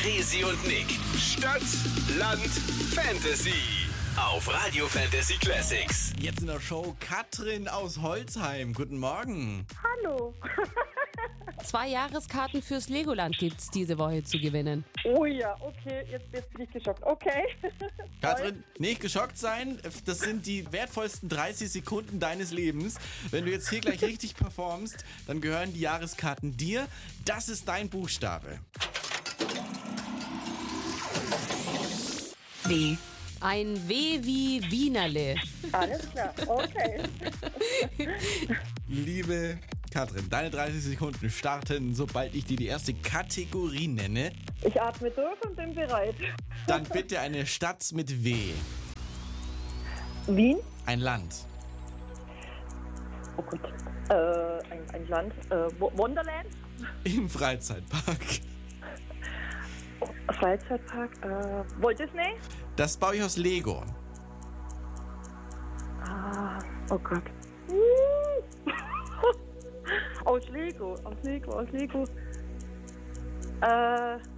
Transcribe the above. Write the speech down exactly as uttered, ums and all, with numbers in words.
Kressi und Nick. Stadt, Land, Fantasy. Auf Radio Fantasy Classics. Jetzt in der Show Katrin aus Holzheim. Guten Morgen. Hallo. Zwei Jahreskarten fürs Legoland gibt's diese Woche zu gewinnen. Oh ja, okay, jetzt, jetzt bin ich geschockt. Okay. Katrin, nicht geschockt sein. Das sind die wertvollsten dreißig Sekunden deines Lebens. Wenn du jetzt hier gleich richtig performst, dann gehören die Jahreskarten dir. Das ist dein Buchstabe. W. Ein W wie Wienerle. Alles klar, okay. Liebe Katrin, deine dreißig Sekunden starten, sobald ich dir die erste Kategorie nenne. Ich atme durch und bin bereit. Dann bitte eine Stadt mit W. Wien? Ein Land. Oh Gott. Äh, ein, ein Land. Äh, Wonderland? Im Freizeitpark. Freizeitpark. Äh, Walt Disney? Das baue ich aus Lego. Ah, oh Gott. aus Lego, aus Lego, aus Lego. Äh,